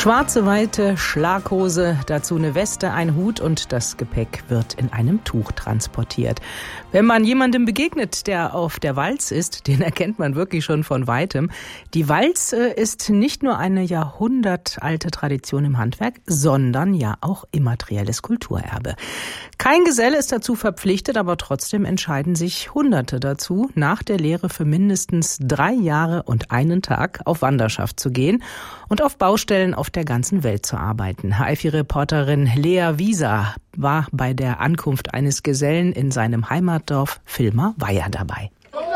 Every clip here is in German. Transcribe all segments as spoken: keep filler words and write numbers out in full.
Schwarze, weite Schlaghose, dazu eine Weste, ein Hut und das Gepäck wird in einem Tuch transportiert. Wenn man jemandem begegnet, der auf der Walz ist, den erkennt man wirklich schon von Weitem. Die Walz ist nicht nur eine jahrhundertalte Tradition im Handwerk, sondern ja auch immaterielles Kulturerbe. Kein Geselle ist dazu verpflichtet, aber trotzdem entscheiden sich Hunderte dazu, nach der Lehre für mindestens drei Jahre und einen Tag auf Wanderschaft zu gehen und auf Baustellen auf der ganzen Welt zu arbeiten. H F I-Reporterin Lea Wieser war bei der Ankunft eines Gesellen in seinem Heimatdorf Villmar-Weyer dabei.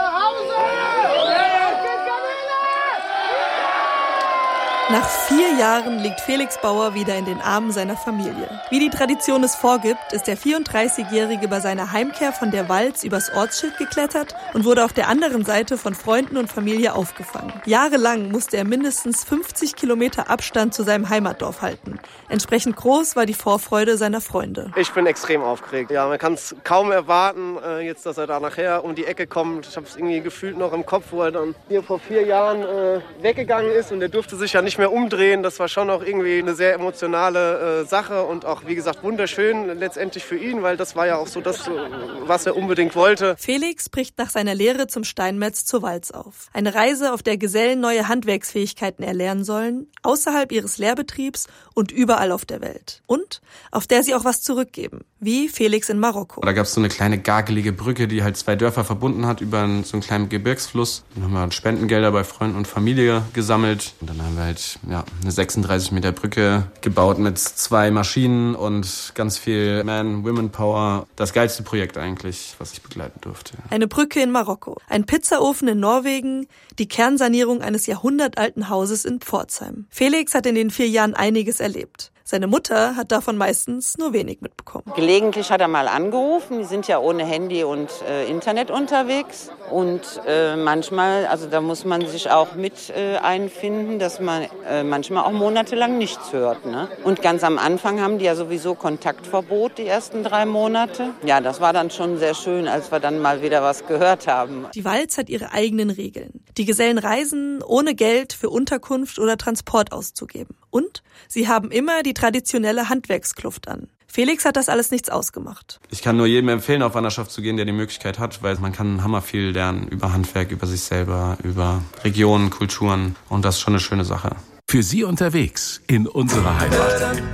Nach vier Jahren liegt Felix Bauer wieder in den Armen seiner Familie. Wie die Tradition es vorgibt, ist der vierunddreißigjährige bei seiner Heimkehr von der Walz übers Ortsschild geklettert und wurde auf der anderen Seite von Freunden und Familie aufgefangen. Jahrelang musste er mindestens fünfzig Kilometer Abstand zu seinem Heimatdorf halten. Entsprechend groß war die Vorfreude seiner Freunde. Ich bin extrem aufgeregt. Ja, man kann es kaum erwarten, jetzt, dass er da nachher um die Ecke kommt. Ich habe es irgendwie gefühlt noch im Kopf, wo er dann hier vor vier Jahren äh, weggegangen ist und er durfte sich ja nicht mehr umdrehen. Das war schon auch irgendwie eine sehr emotionale äh, Sache und auch, wie gesagt, wunderschön letztendlich für ihn, weil das war ja auch so das, was er unbedingt wollte. Felix bricht nach seiner Lehre zum Steinmetz zur Walz auf. Eine Reise, auf der Gesellen neue Handwerksfähigkeiten erlernen sollen, außerhalb ihres Lehrbetriebs und überall auf der Welt. Und auf der sie auch was zurückgeben, wie Felix in Marokko. Da gab es so eine kleine gagelige Brücke, die halt zwei Dörfer verbunden hat über einen, so einen kleinen Gebirgsfluss. Dann haben wir Spendengelder bei Freunden und Familie gesammelt. Und dann haben wir halt ja, eine sechsunddreißig Meter Brücke gebaut mit zwei Maschinen und ganz viel Man-Women-Power. Das geilste Projekt eigentlich, was ich begleiten durfte. Eine Brücke in Marokko, ein Pizzaofen in Norwegen, die Kernsanierung eines jahrhundertalten Hauses in Pforzheim. Felix hat in den vier Jahren einiges erlebt. Seine Mutter hat davon meistens nur wenig mitbekommen. Gelegentlich hat er mal angerufen. Die sind ja ohne Handy und äh, Internet unterwegs. Und äh, manchmal, also da muss man sich auch mit äh, einfinden, dass man äh, manchmal auch monatelang nichts hört. Ne? Und ganz am Anfang haben die ja sowieso Kontaktverbot, die ersten drei Monate. Ja, das war dann schon sehr schön, als wir dann mal wieder was gehört haben. Die Walz hat ihre eigenen Regeln. Die Gesellen reisen, ohne Geld für Unterkunft oder Transport auszugeben. Und sie haben immer die traditionelle Handwerkskluft an. Felix hat das alles nichts ausgemacht. Ich kann nur jedem empfehlen, auf Wanderschaft zu gehen, der die Möglichkeit hat, weil man kann hammer viel lernen über Handwerk, über sich selber, über Regionen, Kulturen und das ist schon eine schöne Sache. Für Sie unterwegs in unserer Heimat.